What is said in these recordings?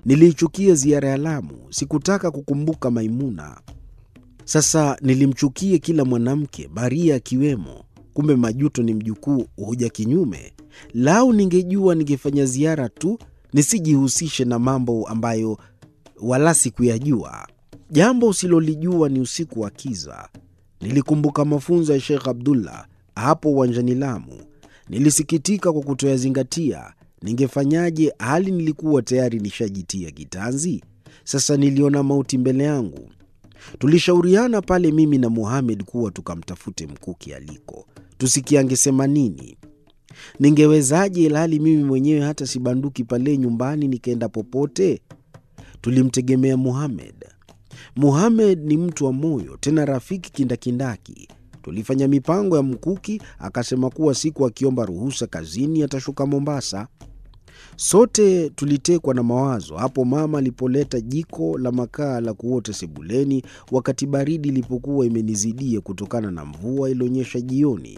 Niliichukia ziara ya Lamu, sikutaka kukumbuka Maimuna. Sasa nilimchukia kila mwanamke, Maria akiwemo. Kumbe majuto ni mjukuu huja kinyume. Lau ningejua ningefanya ziara tu, nisijihusishe na mambo ambayo wala sikuyajua. Jambo usilolijua ni usiku wa kiza. Nilikumbuka mafunzo ya Sheikh Abdullah hapo uwanjani Lamu. Nilisikitika kwa kutoyazingatia. Ningefanyaje hali nilikuwa tayari nishajitia kitanzi? Sasa niliona mauti mbele yangu. Tulishauriana pale mimi na Mohamed kuwa tukamtafute Mkuki aliko. Tusikie angesema nini. Ningewezaje ilhali mimi mwenyewe hata sibanduki pale nyumbani nikaenda popote? Tulimtegemea Mohamed. Mohamed ni mtu wa moyo, tena rafiki kindakindaki. Tulifanya mipango ya Mkuki, akasema kuwa siku akiomba ruhusa kazini atashuka Mombasa. Sote tulitekwa na mawazo hapo mama alipoleta jiko la makaa la kuota sebuleni wakati baridi ilipokuwa imenizidia kutokana na mvua ilionyesha jioni.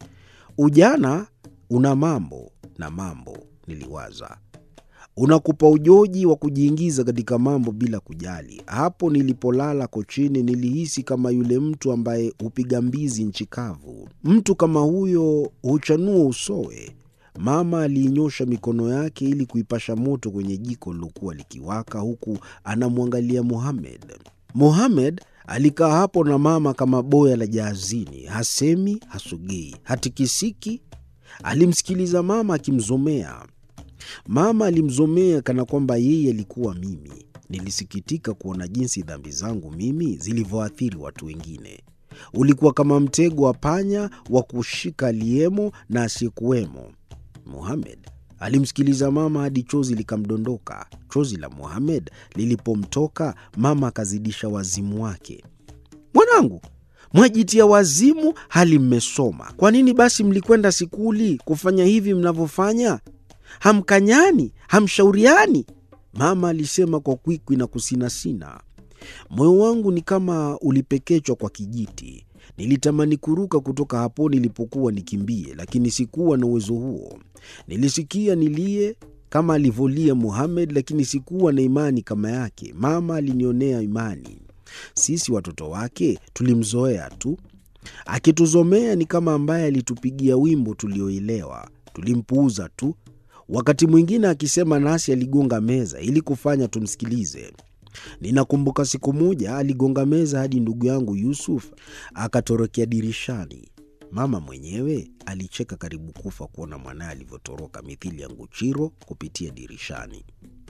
Ujana una mambo na mambo, niliwaza. Unakupa ujoji wa kujiingiza katika mambo bila kujali. Hapo nilipolala kochini nilihisi kama yule mtu ambaye hupiga mbizi nchi kavu. Mtu kama huyo huchanua usowe. Mama aliinyosha mikono yake ili kuipasha moto kwenye jiko lilokuwa likiwaka huku anamwangalia Mohamed. Mohamed alikaa hapo na mama kama boya la jahazini, hasemi, hasogei, hatikisiki. Alimsikiliza mama akimzomea. Mama alimzomea kana kwamba yeye alikuwa mimi. Nilisikitika kuona jinsi dhambi zangu mimi zilivyoathiri watu wengine. Ulikuwa kama mtego wa panya wa kushika aliyemo na asiyekuwemo. Mohamed alimsikiliza mama hadi chozi likamdondoka. Chozi la Mohamed lilipomtoka, mama akazidisha wazimu wake. "Mwanangu, mwajitia wazimu hali mmesoma. Kwa nini basi mlikwenda sikuli kufanya hivi mnavyofanya? Hamkanyani, hamshauriani?" Mama alisema kwa kwikwi na kusinasina. Moyo wangu ni kama ulipekechwa kwa kijiti. Nilitamani kuruka kutoka hapo nilipokuwa nikimbie, lakini sikuwa na uwezo huo. Nilisikia nilie kama alivyolia Mohamed, lakini sikuwa na imani kama yake. Mama alinionea imani. Sisi watoto wake tulimzoea tu. Akituzomea ni kama ambaye alitupigia wimbo tulioelewa. Tulimpuuza tu. Wakati mwingine akisema nasi aligonga meza ili kufanya tumsikilize. Ninakumbuka siku moja aligonga meza hadi ndugu yangu Yusuf akatorokea dirishani. Mama mwenyewe alicheka karibu kufa kuona mwanae alivyotoroka mithili ya nguchiro kupitia dirishani.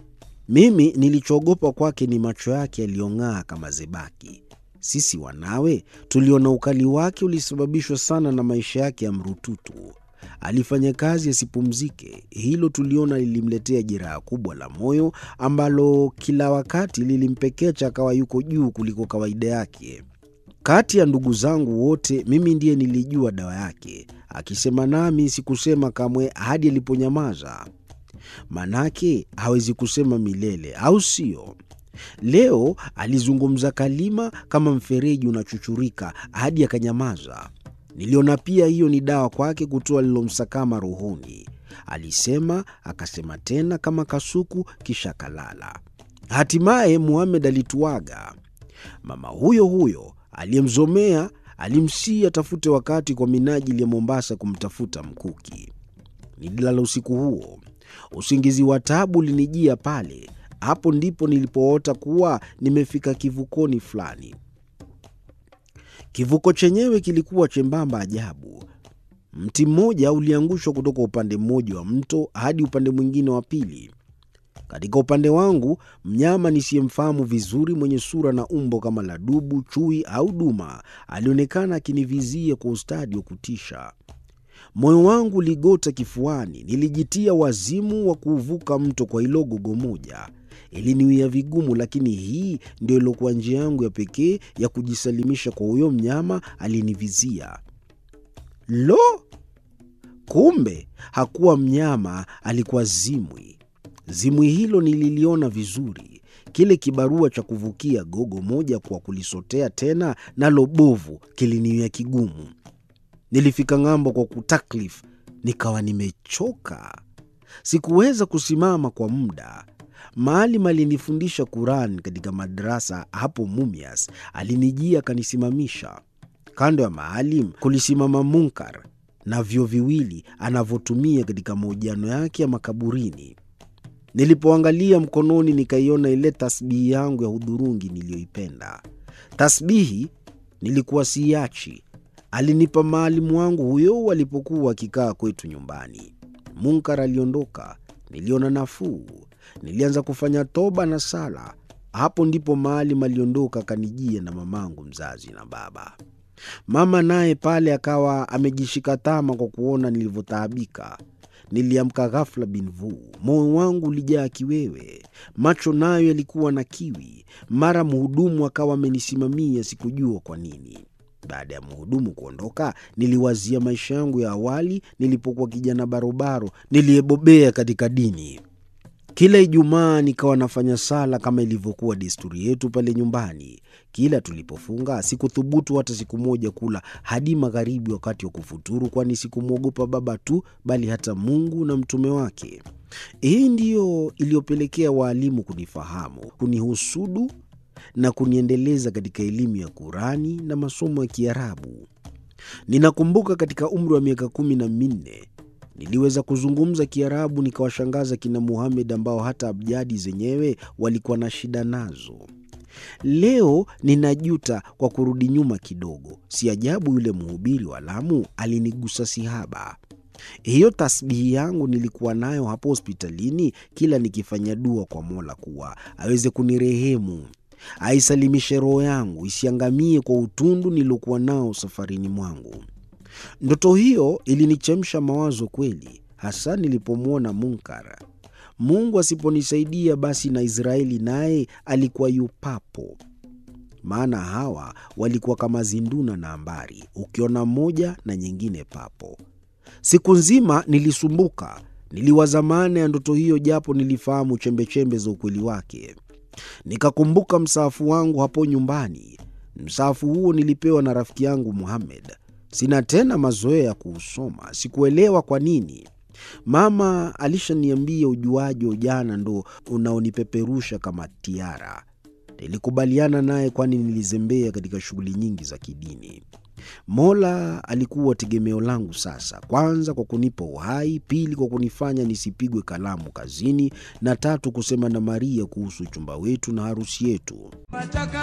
Mimi nilichoogopa kwake ni macho yake yaliyong'aa kama zebaki. Sisi wanawe tuliona ukali wake ulisababishwa sana na maisha yake ya mrututu. Alifanya kazi asipumzike. Hilo tuliona lilimletea jeraha kubwa la moyo ambalo kila wakati lilimpekecha akawa yuko juu kuliko kawaida yake. Kati ya ndugu zangu wote mimi ndiye nilijua dawa yake. Akisema nami sikusema kamwe hadi aliponyamaza. Manake hawezi kusema milele, au sio? Leo alizungumza kalima kama mfereji unachuchurika hadi akanyamaza. Niliona pia hiyo ni dawa kwake kutoa lilomsakama rohoni. Alisema, akasema tena kama kasuku, kisha kalala. Hatimaye Mohamed alituaga. Mama huyo huyo aliyemzomea alimsihi atafute wakati kwa minajili ya Mombasa kumtafuta Mkuki. Nililala usiku huo. Usingizi wa taabu ulinijia pale. Hapo ndipo nilipoota kuwa nimefika kivukoni fulani. Kivuko chenyewe kilikuwa chembamba ajabu. Mti mmoja uliangushwa kutoka upande mmoja wa mto hadi upande mwingine wa pili. Katika upande wangu, mnyama nisiyemfahamu vizuri mwenye sura na umbo kama la dubu, chui au duma alionekana akinivizia kwa ustadi wa kutisha. Moyo wangu uligota kifuani. Nilijitia wazimu wa kuuvuka mto kwa hilo gogo moja. Iliniwia vigumu, lakini hii ndio ilikuwa njia yangu ya pekee ya kujisalimisha kwa huyo mnyama alinivizia. Lo! Kumbe hakuwa mnyama, alikuwa zimwi. Zimwi hilo nililiona vizuri. Kile kibarua cha kuvukia gogo moja kwa kulisotea tena nalo bovu kiliniwia kigumu. Nilifika ng'ambo kwa kutaklif, nikawa nimechoka. Sikuweza kusimama kwa muda. Maalim alinifundisha Quran katika madrasa hapo Mumias. Alinijia akanisimamisha. Kando ya Maalim kulisimama Munkar na vyo viwili anavyotumia katika mahojiano yake ya makaburini. Nilipoangalia mkononi nikaiona ile tasbihi yangu ya hudhurungi niliyoipenda. Tasbihi nilikuwa siachi. Alinipa Maalim wangu huyo alipokuwa akikaa kwetu nyumbani. Munkar aliondoka. Niliona nafuu. Nilianza kufanya toba na sala. Hapo ndipo Maalim aliondoka akanijia na mamangu mzazi na baba. Mama naye pale akawa amejishika tama kwa kuona nilivyotaabika. Niliamka ghafla bin vuu. Moyo wangu ulijaa kiwewe. Macho nayo yalikuwa na kiwi. Mara mhudumu akawa amenisimamia, sikujua kwa nini. Baada ya mhudumu kuondoka, niliwazia maisha yangu ya awali nilipokuwa kijana barobaro niliyebobea katika dini. Kila Ijumaa nikawa nafanya sala kama ilivyokuwa desturi yetu pale nyumbani. Kila tulipofunga, sikuthubutu hata siku moja kula hadi magharibi wakati wa kufuturu, kwani sikumwogopa baba tu bali hata Mungu na mtume wake. Hii ndiyo iliyopelekea waalimu kunifahamu, kunihusudu na kuniendeleza katika elimu ya Qurani na masomo ya Kiarabu. Ninakumbuka katika umri wa miaka 14 niliweza kuzungumza Kiarabu nikawashangaza kina Muhammad ambao hata abjadi zenyewe walikuwa na shida nazo. Leo ninajuta kwa kurudi nyuma kidogo. Si ajabu yule mhubiri wa Lamu alinigusa sihaba. Hiyo tasbihi yangu nilikuwa nayo hapo hospitalini kila nikifanya dua kwa Mola kuwa aweze kunirehemu, aisalimishe roho yangu isiangamie kwa utundu nilokuwa nao safarini mwangu. Ndoto hiyo ilinichemsha mawazo kweli, hasa nilipomwona Munkar. Mungu asiponisaidia basi na Israeli naye alikuwa yupapo. Maana hawa walikuwa kama zinduna na ambari, ukiona moja na nyingine papo. Siku nzima nilisumbuka, niliwaza maana ya ndoto hiyo japo nilifahamu chembe-chembe za ukweli wake. Nikakumbuka msaafu wangu hapo nyumbani. Msaafu huo nilipewa na rafiki yangu Muhammad. Sina tena mazoea ya kuusoma, sikuelewa kwa nini. Mama alishaniambia ujuaji wa ujana ndo unaonipeperusha kama tiara. Nilikubaliana naye kwani nilizembea katika shughuli nyingi za kidini. Mola alikuwa tegemeo langu sasa, kwanza kwa kunipa uhai, pili kwa kunifanya nisipigwe kalamu kazini, na tatu kusema na Maria kuhusu chumba wetu na harusi yetu.